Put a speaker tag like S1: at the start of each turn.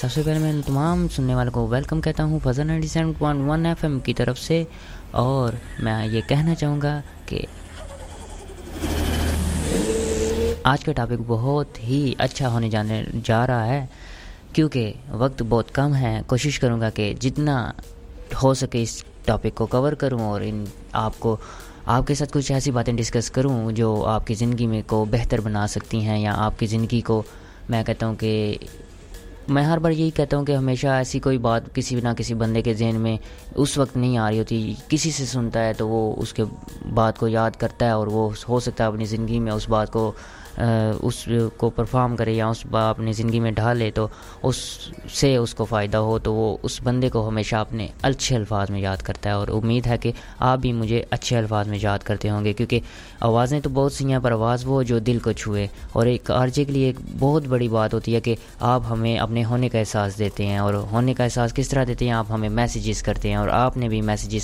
S1: सबसे पहले मैं तमाम सुनने वालों को वेलकम कहता हूँ फजल 97.1 FM की तरफ से। और मैं ये कहना चाहूँगा कि आज का टॉपिक बहुत ही अच्छा होने जाने जा रहा है, क्योंकि वक्त बहुत कम है। कोशिश करूँगा कि जितना हो सके इस टॉपिक को कवर करूँ और आपके साथ कुछ ऐसी बातें डिस्कस करूँ जो आपकी ज़िंदगी में को बेहतर बना सकती हैं, या आपकी ज़िंदगी को मैं कहता हूँ कि मैं हर बार यही कहता हूँ कि हमेशा ऐसी कोई बात किसी ना किसी बंदे के ज़हन में उस वक्त नहीं आ रही होती, किसी से सुनता है तो वो उसके बात को याद करता है और वो हो सकता है अपनी ज़िंदगी में उस बात को उसको परफॉर्म करे या उस बात अपनी ज़िंदगी में ढाले तो उससे उसको फ़ायदा हो, तो वो उस बंदे को हमेशा अपने अच्छे अल्फाज में याद करता है। और उम्मीद है कि आप भी मुझे अच्छे अल्फाज में याद करते होंगे, क्योंकि आवाज़ें तो बहुत सी हैं पर आवाज़ वो जो दिल को छुए। और एक आरजे के लिए एक बहुत बड़ी बात होती है कि आप हमें अपने होने का एहसास देते हैं। और होने का एहसास किस तरह देते हैं? आप हमें मैसेजेस करते हैं, और आपने भी मैसेजेस